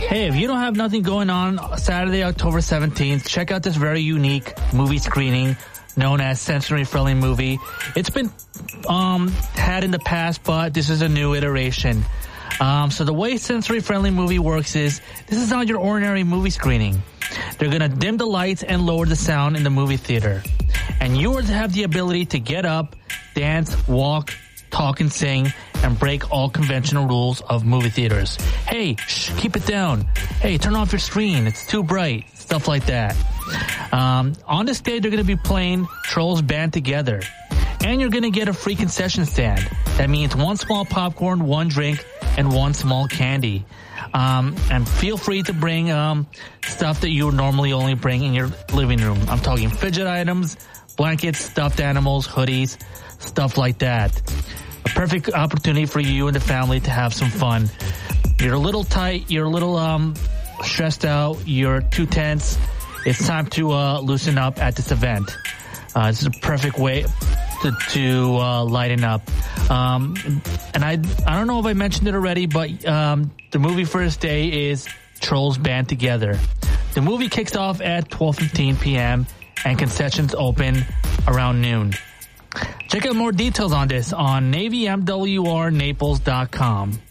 Hey, if you don't have nothing going on Saturday, October 17th, check out this very unique movie screening known as Sensory Friendly Movie. It's been had in the past, but this is a new iteration. So the way Sensory Friendly Movie works is, this is not your ordinary movie screening. They're going to dim the lights and lower the sound in the movie theater. And you are to have the ability to get up, dance, walk, talk, and sing, and break all conventional rules of movie theaters. Hey, keep it down. Hey, turn off your screen. It's too bright. Stuff like that. On this day, they're going to be playing Trolls Band Together. And you're going to get a free concession stand. That means one small popcorn, one drink, and one small candy. And feel free to bring stuff that you would normally only bring in your living room. I'm talking fidget items, blankets, stuffed animals, hoodies, stuff like that. A perfect opportunity for you and the family to have some fun. You're a little tight, you're a little stressed out, you're too tense. It's time to loosen up at this event. This is a perfect way to lighten up. And I don't know if I mentioned it already, but the movie for this day is Trolls Band Together. The movie kicks off at 12:15 p.m. and concessions open around noon. Check out more details on this on NavyMWRNaples.com.